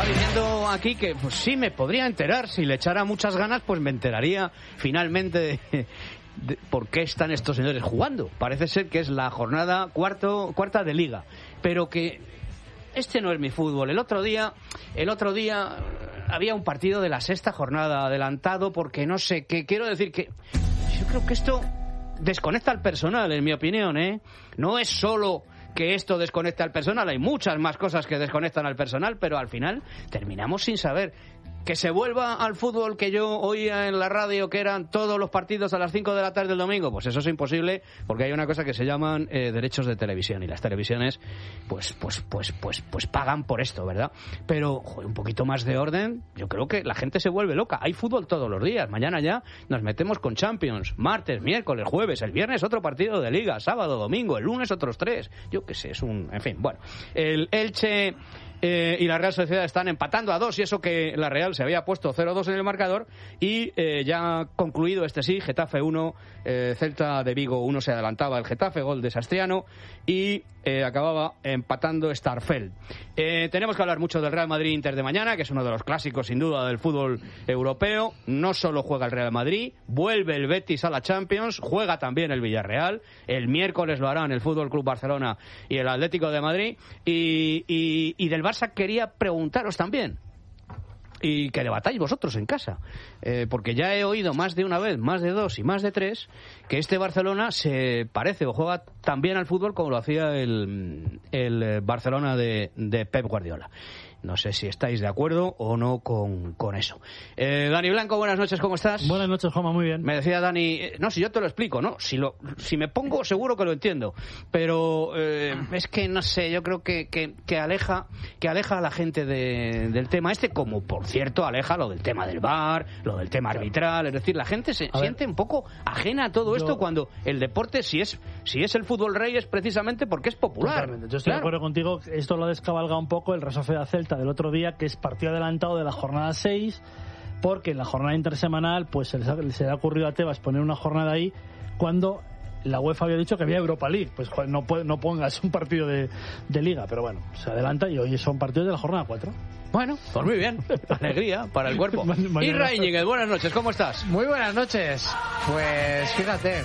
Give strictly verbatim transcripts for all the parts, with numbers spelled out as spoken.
diciendo aquí que pues sí me podría enterar, si le echara muchas ganas pues me enteraría finalmente de, de por qué están estos señores jugando. Parece ser que es la jornada cuarto, cuarta de liga, pero que este no es mi fútbol. El otro día, el otro día había un partido de la sexta jornada adelantado porque no sé qué. Quiero decir que yo creo que esto desconecta al personal, en mi opinión, ¿eh? No es solo que esto desconecte al personal, hay muchas más cosas que desconectan al personal, pero al final terminamos sin saber. Que se vuelva al fútbol que yo oía en la radio, que eran todos los partidos a las cinco de la tarde del domingo, pues eso es imposible, porque hay una cosa que se llaman eh, derechos de televisión, y las televisiones pues pues pues pues pues pagan por esto, ¿verdad? Pero joder, un poquito más de orden, yo creo que la gente se vuelve loca. Hay fútbol todos los días, mañana ya nos metemos con Champions, martes, miércoles, jueves, el viernes otro partido de Liga, sábado, domingo, el lunes otros tres, yo qué sé, es un... en fin, bueno, el Elche Eh, y la Real Sociedad están empatando a dos, y eso que la Real se había puesto cero dos en el marcador, y eh, ya ha concluido este sí, Getafe uno, eh, Celta de Vigo uno, se adelantaba el Getafe, gol de Sastriano, y eh, acababa empatando Starfelt. Eh, tenemos que hablar mucho del Real Madrid-Inter de mañana, que es uno de los clásicos sin duda del fútbol europeo. No solo juega el Real Madrid, vuelve el Betis a la Champions, juega también el Villarreal, el miércoles lo harán el Fútbol Club Barcelona y el Atlético de Madrid, y, y, y del Barça quería preguntaros también, y que debatáis vosotros en casa, eh, porque ya he oído más de una vez, más de dos y más de tres, que este Barcelona se parece o juega tan bien al fútbol como lo hacía el, el Barcelona de, de Pep Guardiola. No sé si estáis de acuerdo o no con, con eso. Eh, Dani Blanco, buenas noches, ¿cómo estás? Buenas noches, Juanma, muy bien. Me decía Dani, eh, no, si yo te lo explico, ¿no? Si lo, si me pongo, seguro que lo entiendo. Pero eh, es que, no sé, yo creo que, que, que aleja que aleja a la gente de, del tema este, como, por cierto, aleja lo del tema del V A R, lo del tema arbitral. Es decir, la gente se a siente ver. un poco ajena a todo yo... esto, cuando el deporte, si es si es el fútbol rey, es precisamente porque es popular. Totalmente. Yo estoy claro. de acuerdo contigo. Esto lo descabalga un poco el Real Sociedad Celta del otro día, que es partido adelantado de la jornada seis, porque en la jornada intersemanal pues se, les ha, se le ha ocurrido a Tebas poner una jornada ahí cuando la UEFA había dicho que había Europa League. Pues joder, no, no pongas un partido de, de Liga, pero bueno, se adelanta y hoy son partidos de la jornada cuatro. Bueno, pues muy bien, alegría para el cuerpo. Isra Íñiguez, buenas noches, ¿cómo estás? Muy buenas noches. Pues fíjate,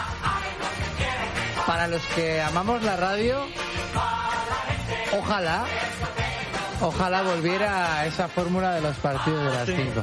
para los que amamos la radio, ojalá Ojalá volviera a esa fórmula de los partidos de las cinco.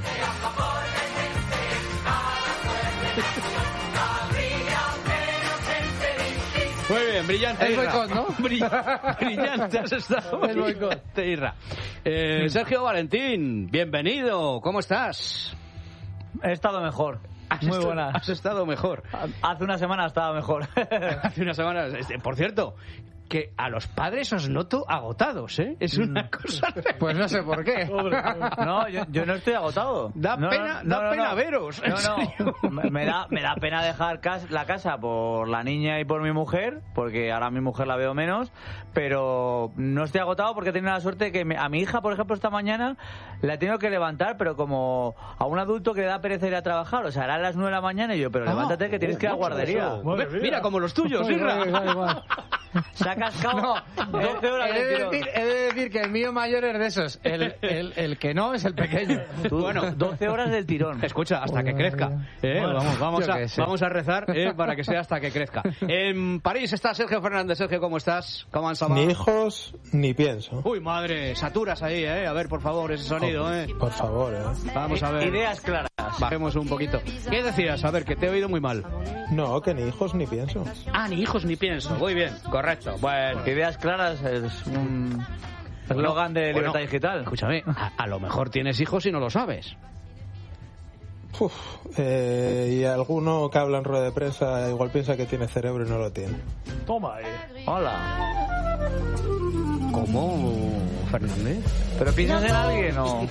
Muy bien, brillante. El boicot, ¿no? Brillante, has estado. El boicot. Irra. Eh, Sergio Valentín, bienvenido. ¿Cómo estás? He estado mejor. Has Muy estado, buena. Has estado mejor. Hace una semana estaba mejor. Hace una semana. Por cierto, que a los padres os noto agotados, ¿eh? Es una cosa... Pues no sé por qué. No, yo, yo no estoy agotado. Da no, pena, no, da no, pena no. veros. No, no. Me, me da, me da pena dejar cas- la casa por la niña y por mi mujer, porque ahora a mi mujer la veo menos, pero no estoy agotado porque he tenido la suerte que me, a mi hija, por ejemplo, esta mañana la he tenido que levantar, pero como a un adulto que le da pereza ir a trabajar. O sea, era a las nueve de la mañana y yo, pero levántate que tienes que ir a la guardería. Mira, mira, como los tuyos, Irra. Se ha cascado No, doce horas he, de de tirón. decir, he de decir que el mío mayor es de esos. El, el, el que no es el pequeño. Tú, bueno, doce horas del tirón. Escucha, hasta que crezca. ¿eh? Bueno, vamos, vamos, a, vamos a rezar ¿eh? para que sea hasta que crezca. En París está Sergio Fernández. Sergio, ¿cómo estás? ¿Cómo han Ni hijos, ni pienso. Uy, madre, saturas ahí, ¿eh? A ver, por favor, ese sonido, ¿eh? Por favor, ¿eh? Vamos a ver. Ideas claras. Bajemos un poquito. ¿Qué decías? A ver, que te he oído muy mal. No, que ni hijos, ni pienso. Ah, ni hijos, ni pienso. Muy bien, correcto. Bueno. Ideas claras es un eslogan de Libertad bueno, Digital. Escúchame, a, a lo mejor tienes hijos y no lo sabes. Uf, eh, y alguno que habla en rueda de prensa igual piensa que tiene cerebro y no lo tiene. Toma, eh. Hola. ¿Cómo, Fernández? ¿Pero piensas en alguien o...?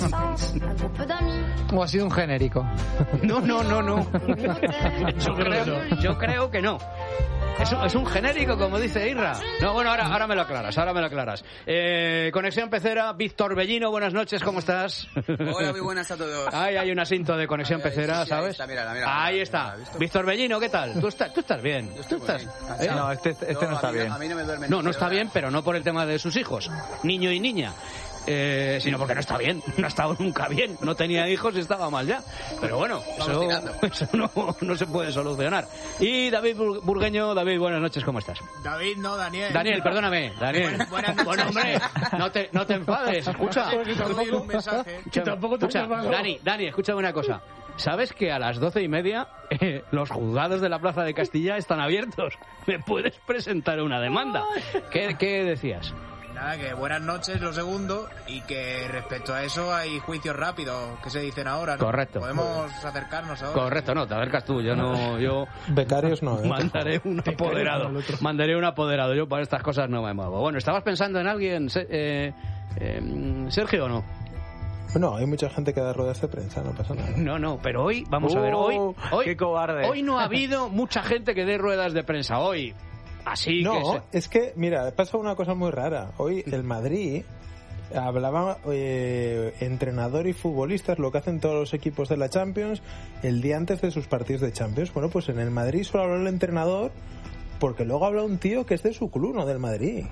¿O ha sido un genérico? No, no, no, no. Yo creo, yo creo que no. Es un, es un genérico, como dice Irra. No, bueno, ahora, ahora me lo aclaras, ahora me lo aclaras. Eh, Conexión Pecera, Víctor Bellino, buenas noches, ¿cómo estás? Hola, muy buenas a todos. Ahí hay un asinto de Conexión Ay, Pecera, sí, sí, ¿sabes? Ahí está, mira, mira, ahí mira, está. mira, Víctor Bellino, ¿qué tal? ¿Tú, está, tú estás bien? ¿Tú estás? ¿Eh? No, este, este no, no está a mí, bien. A mí no me duerme. No, no está bien, pero no por el tema de sus hijos. Niño y niña. eh, sino porque no está bien, no ha estado nunca bien, no tenía hijos y estaba mal ya. Pero bueno, eso, eso no, no se puede solucionar. Y David Burgueño, David, buenas noches, ¿cómo estás? David, no, Daniel. Daniel, perdóname, Daniel. Buenas noches. Bueno, hombre, no te, no te enfades, escucha. Tampoco, un mensaje. Que tampoco te Escucha, Dani, Dani, escúchame una cosa. ¿Sabes que a las doce y media eh, los juzgados de la Plaza de Castilla están abiertos? ¿Me puedes presentar una demanda? ¿Qué, qué decías? Nada, que buenas noches, lo segundo, y que respecto a eso hay juicios rápidos que se dicen ahora, ¿no? Correcto. Podemos acercarnos ahora. Correcto, no, te acercas tú, yo no, yo Becarios no, ¿eh? mandaré un apoderado, mandaré un apoderado, yo para estas cosas no me muevo. Bueno, ¿estabas pensando en alguien, eh, eh, Sergio, o no? No, hay mucha gente que da ruedas de prensa, no pasa nada. No, no, pero hoy, vamos uh, a ver, hoy, hoy, qué cobarde. Hoy no ha habido mucha gente que dé ruedas de prensa, hoy, así no, que... Se... es que, mira, pasa una cosa muy rara. Hoy el Madrid hablaba eh, entrenador y futbolistas, lo que hacen todos los equipos de la Champions, el día antes de sus partidos de Champions. Bueno, pues en el Madrid solo habló el entrenador, porque luego habla un tío que es de su club, no del Madrid.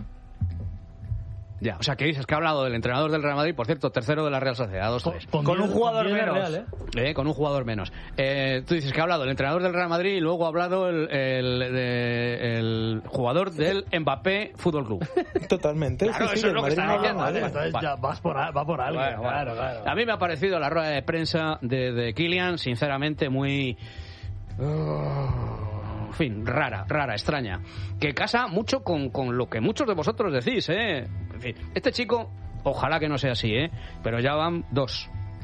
Ya, o sea, que dices que ha hablado del entrenador del Real Madrid, por cierto, tercero de la Real Sociedad, dos tres. Con, con un jugador con menos. Real, ¿eh? Eh, con un jugador menos. Eh, tú dices que ha hablado el entrenador del Real Madrid y luego ha hablado el, el, de, el jugador del Mbappé Fútbol Club. Totalmente. Claro, sí, eso sí, es lo que Madrid está no habla diciendo, mal, ¿eh? ¿eh? Entonces Vale. ya vas por, a- va por alguien, Bueno, bueno. claro, claro. A mí me ha parecido la rueda de prensa de, de Kylian, sinceramente, muy... En fin, rara, rara, extraña. Que casa mucho con, con lo que muchos de vosotros decís, ¿eh? En fin, este chico, ojalá que no sea así, ¿eh? Pero ya van dos.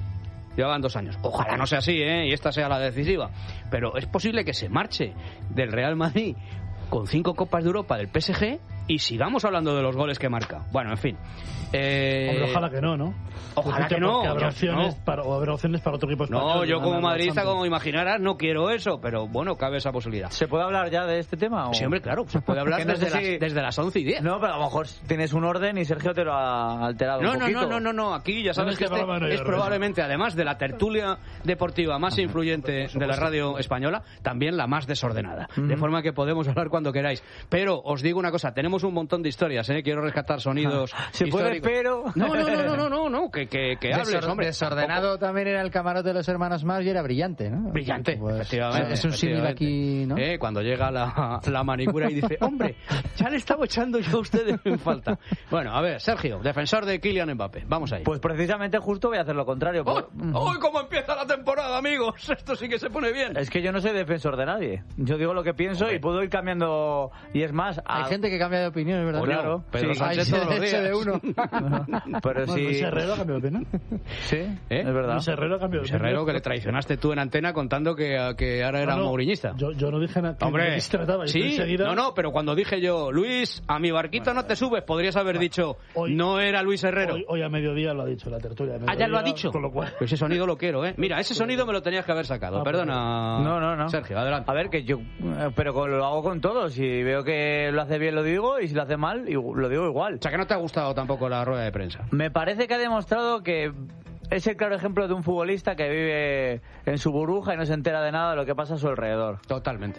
Ya van dos años. Ojalá no sea así, ¿eh? Y esta sea la decisiva. Pero es posible que se marche del Real Madrid con cinco Copas de Europa del P S G y sigamos hablando de los goles que marca. Bueno, en fin. Eh... Hombre, ojalá que no, ¿no? Ojalá Porque que no. habrá yo- opciones, no. para, o habrá opciones para otro equipo español. No, de yo ganar como la madridista, Champions. como imaginarás, no quiero eso, pero bueno, cabe esa posibilidad. ¿Se puede hablar ya de este tema? O... Sí, hombre, claro, se puede hablar Que no desde, sé si- las, desde las once y diez. No, pero a lo mejor tienes un orden y Sergio te lo ha alterado No, un no, poquito. no, no, no, no, aquí ya sabes En que este este programa no hay es orden. probablemente, además de la tertulia deportiva más influyente de la radio española, también la más desordenada. De forma que podemos hablar cuando queráis. Pero os digo una cosa, tenemos un montón de historias, ¿eh? Quiero rescatar sonidos Se puede, históricos. pero... No, no, no, no, no, no, no, que, que, que hables, Desor- hombre. Desordenado también era el camarote de los hermanos Marx y era brillante, ¿no? Brillante, Pues, efectivamente. es un símil efectivamente. aquí, ¿no? Eh, cuando llega la, la manicura y dice, hombre, ya le estaba echando yo a ustedes en falta. Bueno, a ver, Sergio, defensor de Kylian Mbappé, vamos ahí. Pues precisamente justo voy a hacer lo contrario. ¡Oh! por- ¡Uy, cómo empieza la temporada, amigos! Esto sí que se pone bien. Es que yo no soy defensor de nadie. Yo digo lo que pienso y puedo ir cambiando. Y es más, Hay a- gente que cambia de opinión, es verdad. Coño, claro, Pedro sí. Sánchez Ahí todos los se- días. de uno. pero Bueno, sí. Luis Herrero ha cambiado de opinión. Sí, ¿Eh? es verdad. Luis Herrero ha cambiado de Luis Herrero, opinión. que le traicionaste tú en antena contando que, que ahora era No, no, mouriñista. Yo, yo no dije nada. que Hombre, me trataba, y sí, enseguida- no, no, pero cuando dije yo, Luis, a mi barquito no te subes, podrías haber dicho, hoy- no era Luis Herrero. Hoy, hoy a mediodía lo ha dicho la tertulia. a Ah, ya lo ha mediodía, dicho. Con lo cual... Pues ese sonido lo quiero, ¿eh? Mira, ese sonido me lo tenías que haber sacado. Ah, Perdona. No, no, no. Sergio, adelante. A ver, que yo. eh, Pero con- lo hago con todos. Si veo que lo hace bien, lo digo. Y si lo hace mal, igu- lo digo igual. O sea, que no te ha gustado tampoco la rueda de prensa. Me parece que ha demostrado que es el claro ejemplo de un futbolista que vive en su burbuja y no se entera de nada de lo que pasa a su alrededor. Totalmente.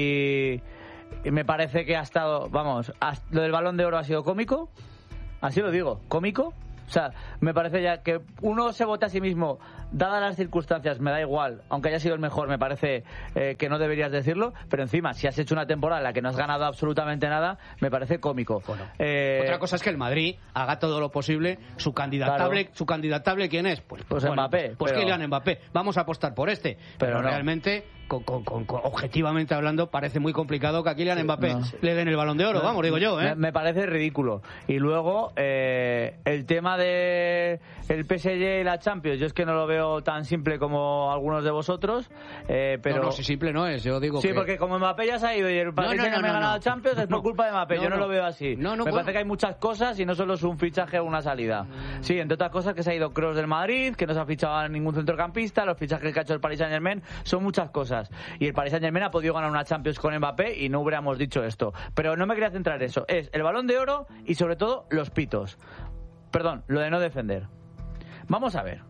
Eh, y, y me parece que ha estado, vamos, has- lo del Balón de Oro ha sido cómico, así lo digo, cómico. O sea, me parece ya que uno se vote a sí mismo, dadas las circunstancias, me da igual, aunque haya sido el mejor, me parece eh, que no deberías decirlo, pero encima, si has hecho una temporada en la que no has ganado absolutamente nada, me parece cómico. Bueno, Eh, otra cosa es que el Madrid haga todo lo posible. Su candidatable, Claro. su candidatable, ¿quién es? Pues, Pues Mbappé, Pues pero- Kylian Mbappé. Vamos a apostar por este. Pero, Pero no. realmente, con, con- con- con- objetivamente hablando, parece muy complicado que a Kylian Mbappé no. le den el Balón de Oro. Vamos, digo yo, ¿eh? Me, me parece ridículo. Y luego, eh, el tema de el P S G y la Champions, yo es que no lo veo tan simple como algunos de vosotros, eh, pero... No, no, si simple no es. Yo digo Sí, que... porque como Mbappé ya se ha ido y el Paris no, Saint-Germain no, ha no, ganado no. Champions, es por No. culpa de Mbappé. No, Yo no, no. lo veo así. No, no, me bueno. parece que hay muchas cosas y no solo es un fichaje o una salida. Sí, entre otras cosas que se ha ido Kroos del Madrid, que no se ha fichado a ningún centrocampista, los fichajes que ha hecho el Paris Saint-Germain, son muchas cosas. Y el Paris Saint-Germain ha podido ganar una Champions con Mbappé y no hubiéramos dicho esto. Pero no me quería centrar en eso. Es el Balón de Oro y sobre todo los pitos. Perdón, lo de no defender. Vamos a ver.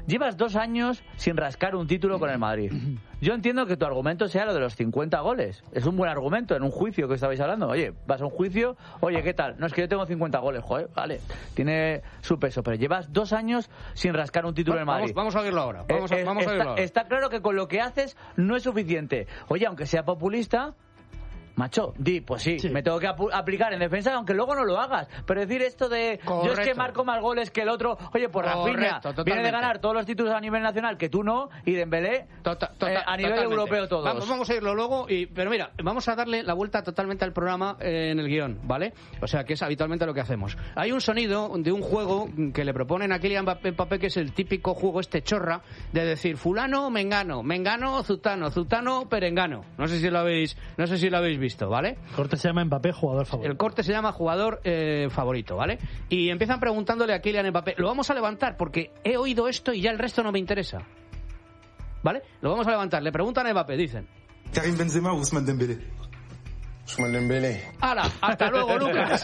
Llevas dos años sin rascar un título con el Madrid. Yo entiendo que tu argumento sea lo de los cincuenta goles. Es un buen argumento en un juicio que estabais hablando. Oye, vas a un juicio, oye, ¿qué tal? No, es que yo tengo cincuenta goles, joder, vale, tiene su peso, pero llevas dos años sin rascar un título en el Madrid. Vamos, vamos a oírlo ahora. Vamos a, Eh, eh, vamos a está, oírlo ahora. está claro que con lo que haces no es suficiente. Oye, aunque sea populista... Macho, di, pues sí, sí, me tengo que ap- aplicar en defensa, aunque luego no lo hagas. Pero decir esto de, Correcto. yo es que marco más goles que el otro, oye, pues Rafinha viene de ganar todos los títulos a nivel nacional, que tú no, y Dembélé Tota- tota- eh, a nivel totalmente. europeo todos. Vamos, vamos a irlo luego, y, pero mira, vamos a darle la vuelta totalmente al programa eh, en el guión, ¿vale? O sea, que es habitualmente lo que hacemos. Hay un sonido de un juego que le proponen a Kylian Mbappé, que es el típico juego este chorra, de decir fulano, mengano, mengano, zutano, zutano, perengano. No sé si lo habéis, no sé si lo habéis visto, ¿vale? El corte se llama Mbappé, jugador favorito. El corte se llama jugador eh, favorito, ¿vale? Y empiezan preguntándole a Kylian Mbappé. Lo vamos a levantar porque he oído esto y ya el resto no me interesa. ¿Vale? Lo vamos a levantar. Le preguntan a Mbappé, dicen. Karim Benzema o Ousmane Dembélé. Ousmane Dembélé. ¡Hala! ¡Hasta luego, Lucas!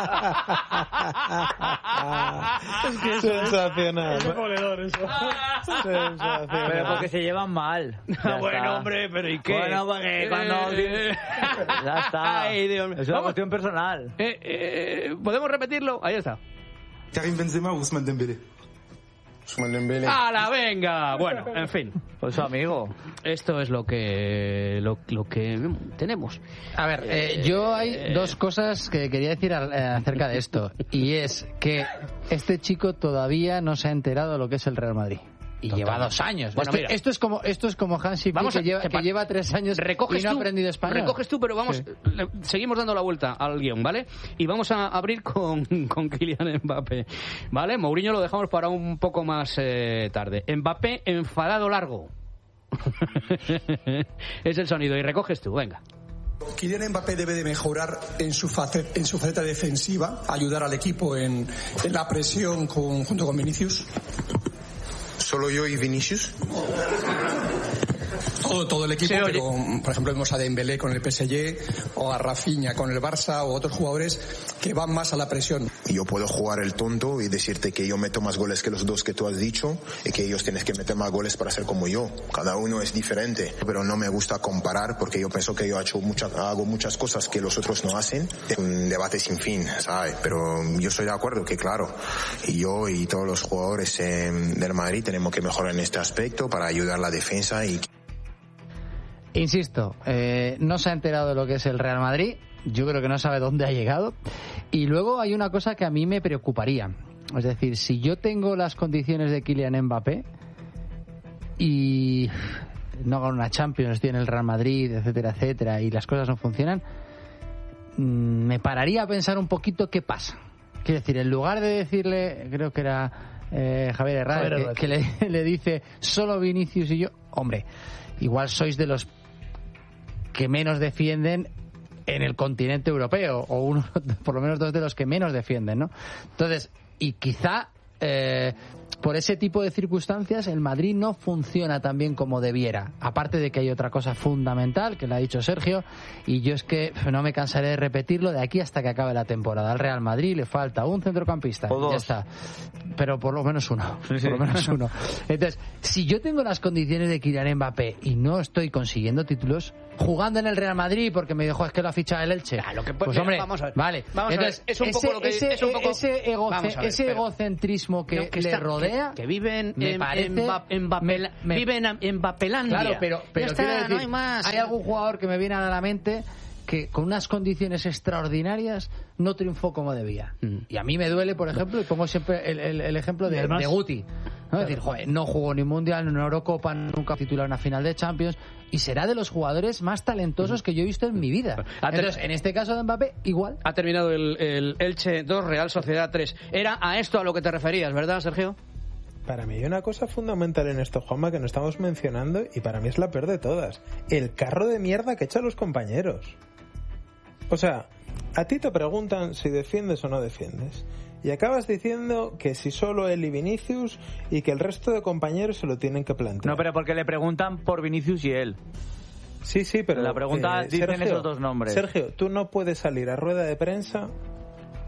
Es que sensacional. Es demoledor eso. Sensacional. Pero porque se llevan mal. Ya bueno, está. hombre, pero ¿y qué? Bueno, porque Eh, cuando... eh, Ya está. Ay, Dios mío. Es una Vamos. cuestión personal. Eh, eh, ¿Podemos repetirlo? Ahí está. Karim Benzema o Ousmane Dembélé. Ousmane Dembélé. ¡Hala, venga! Bueno, en fin. Pues su amigo. Esto es lo que lo, lo que tenemos. A ver, eh, yo hay dos cosas que quería decir al- eh, acerca de esto. Y es que este chico todavía no se ha enterado de lo que es el Real Madrid. Y Total. lleva dos años. Bueno, esto, mira. esto es como esto es como Hansi Vamos Flick, a- que, lleva, te que pa- lleva tres años recoges y no tú, ha aprendido español. Recoges tú, pero vamos, Sí. le- seguimos dando la vuelta al guión, ¿vale? Y vamos a abrir con, con Kylian Mbappé, ¿vale? Mourinho lo dejamos para un poco más eh, tarde. Mbappé enfadado largo. Es el sonido, y recoges tú, venga. Kylian Mbappé debe de mejorar en su faceta, en su faceta defensiva, ayudar al equipo en, en la presión con, junto con Vinicius. Solo yo y Vinicius. Todo, todo el equipo, Sí, oye. pero por ejemplo vemos a Dembélé con el P S G o a Rafinha con el Barça o otros jugadores que van más a la presión. Yo puedo jugar el tonto y decirte que yo meto más goles que los dos que tú has dicho y que ellos tienen que meter más goles para ser como yo. Cada uno es diferente, pero no me gusta comparar porque yo pienso que yo he hecho mucha, hago muchas cosas que los otros no hacen. Es un debate sin fin, ¿sabes? Pero yo estoy de acuerdo que, claro, yo y todos los jugadores eh, del Madrid tenemos que mejorar en este aspecto para ayudar a la defensa y... Insisto, eh, no se ha enterado de lo que es el Real Madrid. Yo creo que no sabe dónde ha llegado. Y luego hay una cosa que a mí me preocuparía. Es decir, si yo tengo las condiciones de Kylian Mbappé y no gano una Champions, estoy en el Real Madrid, etcétera, etcétera, y las cosas no funcionan, me pararía a pensar un poquito qué pasa. Quiero decir, en lugar de decirle, creo que era eh, Javier Herrera, Javier que, Herrera. que le, le dice solo Vinicius y yo, hombre, igual sois de los que menos defienden en el continente europeo, o uno, por lo menos dos de los que menos defienden, ¿no? Entonces, y quizá eh, por ese tipo de circunstancias el Madrid no funciona tan bien como debiera. Aparte de que hay otra cosa fundamental que le ha dicho Sergio, y yo es que no me cansaré de repetirlo de aquí hasta que acabe la temporada. Al Real Madrid le falta un centrocampista, O dos. ya está. Pero por lo menos uno, Sí, sí. por lo menos uno. Entonces, si yo tengo las condiciones de Kylian Mbappé y no estoy consiguiendo títulos, jugando en el Real Madrid porque me dijo es que lo ha fichado el Elche. Ah, lo que- pues mira, hombre, vamos a ver. vale. Vamos a ver, Entonces, es un poco ese, lo que- ese, es un poco- ese, egoce- Vamos a ver, ese pero- egocentrismo que, No, que le está- rodea, que, que viven me en, parece- en, Mba- en Mbappé- me- me- viven en, en Mbapelandia. claro, pero, pero ya está, quiero decir, no hay más. hay algún jugador que me viene a la mente que con unas condiciones extraordinarias no triunfó como debía. Mm. Y a mí me duele, por ejemplo, y pongo siempre el, el- el ejemplo Y de, además- de Guti. ¿no? Es decir, joder, no jugó ni Mundial, ni una Eurocopa, nunca titular una final de Champions, y será de los jugadores más talentosos que yo he visto en mi vida. Ha ter- Entonces, en este caso de Mbappé, igual. Ha terminado el, el Elche dos, Real Sociedad tres. Era a esto a lo que te referías, ¿verdad, Sergio? Para mí hay una cosa fundamental en esto, Juanma, que no estamos mencionando, y para mí es la peor de todas. El carro de mierda que echan los compañeros. O sea, a ti te preguntan si defiendes o no defiendes. Y acabas diciendo que si solo él y Vinicius, y que el resto de compañeros se lo tienen que plantear. No, pero porque le preguntan por Vinicius y él. Sí, sí, pero... La pregunta dicen esos dos nombres. Sergio, tú no puedes salir a rueda de prensa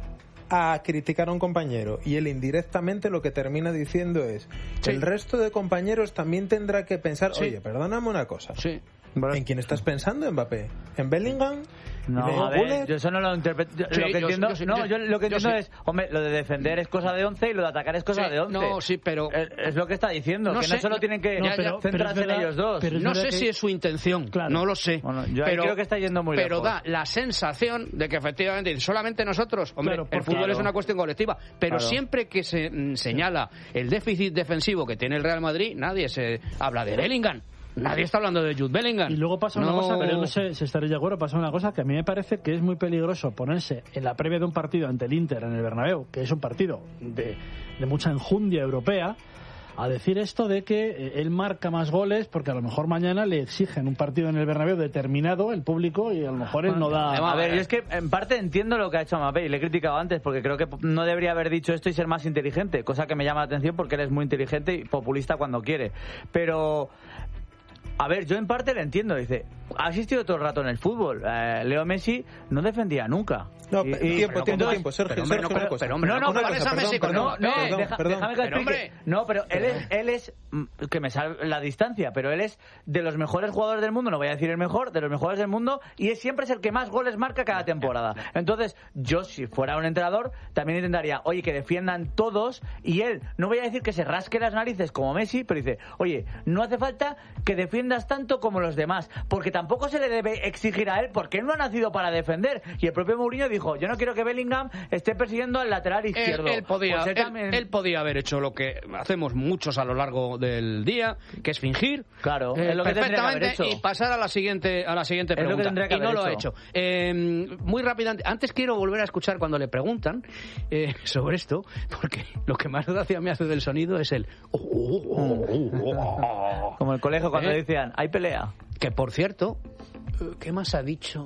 a criticar a un compañero y él indirectamente lo que termina diciendo es Sí. el resto de compañeros también tendrá que pensar, Sí. oye, perdóname una cosa. Sí. ¿En quién estás pensando, Mbappé? ¿En Bellingham? No, ¿En a ver, Güler? yo eso no lo interpreto. Yo- Sí, lo que yo- entiendo, yo sí, no, yo- yo lo que yo entiendo sí. es, hombre, lo de defender es cosa de once y lo de atacar es cosa Sí, de once. no, sí, pero- Es, es lo que está diciendo, No que sé, no solo tienen que no, ya, ya, pero- pero centrarse es verdad- en ellos dos. pero es No verdad sé que- si es su intención, Claro. no lo sé. Bueno, yo ahí creo que está yendo muy pero lejos. da la sensación de que efectivamente solamente nosotros, hombre, Claro, el porque- fútbol claro. es una cuestión colectiva, pero Claro. siempre que se mm, señala el déficit defensivo que tiene el Real Madrid, nadie se habla de Bellingham. Nadie está hablando de Jude Bellingham. Y luego pasa una No- cosa, pero no sé si estaréis de acuerdo, pasa una cosa que a mí me parece que es muy peligroso ponerse en la previa de un partido ante el Inter en el Bernabéu, que es un partido de, de mucha enjundia europea, a decir esto de que eh, él marca más goles porque a lo mejor mañana le exigen un partido en el Bernabéu determinado el público y a lo mejor él no da... A ver, yo es que en parte entiendo lo que ha hecho Mbappé y le he criticado antes porque creo que no debería haber dicho esto y ser más inteligente, cosa que me llama la atención porque él es muy inteligente y populista cuando quiere. Pero... A ver, yo en parte le entiendo, dice, ha existido todo el rato en el fútbol. Eh, Leo Messi no defendía nunca. No, Y- pe- y- tiempo, pero tiempo, entonces- tiempo, Sergio, pero, hombre, Sergio, no, una pero- cosa. pero, hombre, no, no, Una pero cosa, esa Messi, perdón, pero No, perdón, no, perdón, deja- perdón. déjame que Pero, explique. hombre. No, pero él es, él es, mm, que me salve la distancia, pero él es de los mejores jugadores del mundo, no voy a decir el mejor, de los mejores del mundo, y es siempre es el que más goles marca cada temporada. Entonces, yo si fuera un entrenador, también intentaría, oye, que defiendan todos, y él, no voy a decir que se rasque las narices como Messi, pero dice, oye, no hace falta que defiendas tanto como los demás, porque tampoco se le debe exigir a él, porque él no ha nacido para defender. Y el propio Mourinho dijo, yo no quiero que Bellingham esté persiguiendo al lateral Él, izquierdo. él podía, Pues él él- también- él podía haber hecho lo que hacemos muchos a lo largo del día, que es fingir. Claro, eh, es lo que tendría que haber perfectamente hecho. y pasar a la siguiente a la siguiente Es lo que pregunta. tendría que y no haber lo ha hecho. hecho. Eh, muy rápidamente, antes quiero volver a escuchar cuando le preguntan eh, sobre esto, porque lo que más gracia me hace del sonido es el oh, oh, oh, oh, oh. Como el colegio cuando ¿Eh? decían, hay pelea. Que por cierto, eh, ¿qué más ha dicho?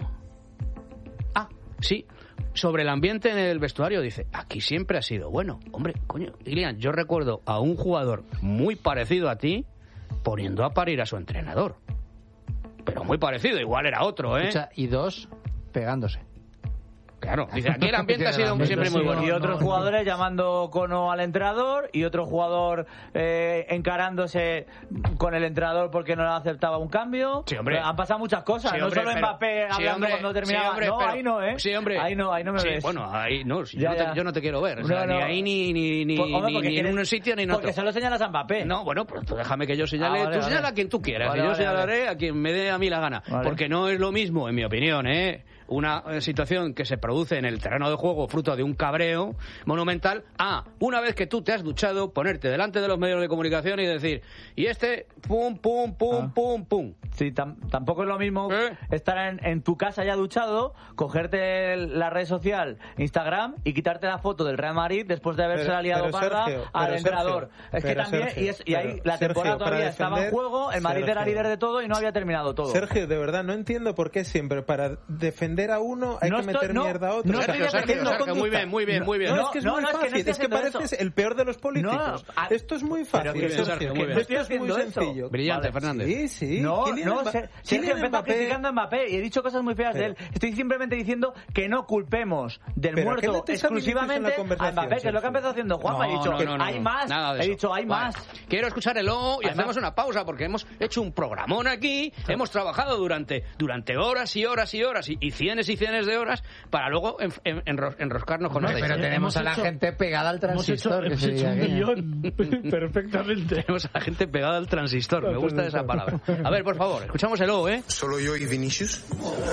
Ah, sí, sobre el ambiente en el vestuario dice, aquí siempre ha sido bueno. Hombre, coño, Ilian, yo recuerdo a un jugador muy parecido a ti poniendo a parir a su entrenador. Pero muy parecido, igual era otro, ¿eh? Escucha, y dos, pegándose. Claro, dice, aquí el ambiente ha sido El ambiente siempre ha muy sido- bueno. Y otros no, jugadores llamando cono al entrenador y otro jugador eh, encarándose con el entrenador porque no le aceptaba un cambio. Sí, hombre. Han pasado muchas cosas, Sí, no hombre, solo pero- Mbappé sí, hablando hombre, cuando terminaba. sí, hombre, no, pero- ahí no, ¿eh? Sí, hombre. Ahí no, ahí no me Sí, ves. bueno, ahí no, si Ya, yo, no te, ya. yo no te quiero ver. O sea, No, ni no. ahí ni, ni, ni, Pues, hombre, ni- porque ni en quieres- un sitio ni en otro. Porque solo señalas a Mbappé. No, bueno, pues tú déjame que yo señale. Ah, vale, tú vale. señala a quien tú quieras. Vale, y yo vale, señalaré vale. a quien me dé a mí la gana. Vale. Porque no es lo mismo, en mi opinión, ¿eh? Una eh, situación que se produce en el terreno de juego fruto de un cabreo monumental a, una vez que tú te has duchado, ponerte delante de los medios de comunicación y decir, y este, pum, pum, pum, Ah. pum, pum. Sí, tam- tampoco es lo mismo ¿Eh? estar en, en tu casa ya duchado, cogerte el- la red social Instagram y quitarte la foto del Real Madrid después de haberse Pero- liado pero, parda Sergio, al pero, entrenador. Sergio, es que pero, también, Sergio, y, es- y ahí pero, la temporada Sergio, para todavía estaba en defender- juego, el Madrid era Sergio. líder de todo y no había terminado todo. Sergio, de verdad, no entiendo por qué siempre para defender a uno hay No que estoy- meter no, mierda a otro. no estoy Sergio, defendiendo Sergio, Sergio, muy bien, muy bien, muy bien. No, No, es que es no, muy no, es que no fácil, estoy es que haciendo pareces eso. el peor de los políticos. No, a- Esto es muy fácil, Pero que- Sergio. Sergio, muy bien. Esto Estoy es muy haciendo eso. sencillo. Brillante, Vale. Fernández. Sí, sí. No, Kylian no, Mba- Ser- Kylian Sergio empezó Mbappé- criticando a Mbappé y he dicho cosas muy feas de él. Pero- Estoy simplemente diciendo que no culpemos del Pero ¿a qué muerto metes a Vinicius en la exclusivamente a conversación, Mbappé, que es lo que ha Sergio? empezado haciendo Juanma. No, He dicho no, que no, no, hay no. más. Nada de He eso. dicho hay Vale. más. Quiero escuchar el O y Hay hacemos más. una pausa porque hemos hecho un programón aquí, hemos trabajado durante, durante horas y horas y horas y, y cienes y cienes de horas para luego en- en- enros- enroscarnos con No, los Pero Sí, tenemos hemos a la hecho- gente pegada al Hemos hecho, transistor. que hemos se hecho diría un aquello. guión perfectamente. Tenemos a la gente pegada al transistor, me gusta esa palabra. A ver, por favor, escuchamos el O, ¿eh? Solo yo y Vinicius.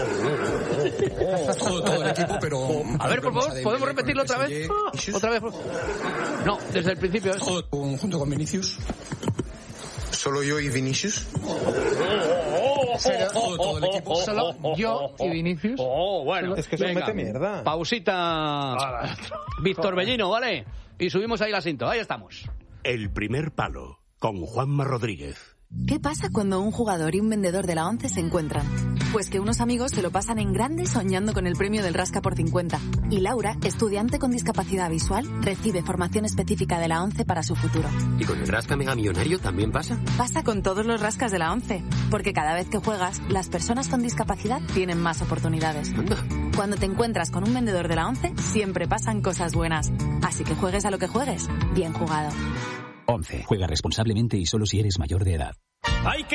todo, todo el equipo, pero... A ver, por favor, ¿podemos repetirlo otra vez? Vinicius. ¿Otra vez? por- No, desde el principio. ¿eh? Todo con- junto con Vinicius. Solo yo y Vinicius. Todo, todo el equipo. Solo yo y Vinicius. Oh, bueno. Es que eso Venga. mete mierda. Pausita. Víctor Bellino, ¿vale? Y subimos ahí la cinta. Ahí estamos. El primer palo con Juanma Rodríguez. ¿Qué pasa cuando un jugador y un vendedor de la ONCE se encuentran? Pues que unos amigos se lo pasan en grande soñando con el premio del Rasca por cincuenta. Y Laura, estudiante con discapacidad visual, recibe formación específica de la ONCE para su futuro. ¿Y con el Rasca Mega Millonario también pasa? Pasa con todos los rascas de la ONCE, porque cada vez que juegas, las personas con discapacidad tienen más oportunidades. Anda. Cuando te encuentras con un vendedor de la ONCE, siempre pasan cosas buenas. Así que juegues a lo que juegues, bien jugado. ONCE. Juega responsablemente y solo si eres mayor de edad. ¡Hay que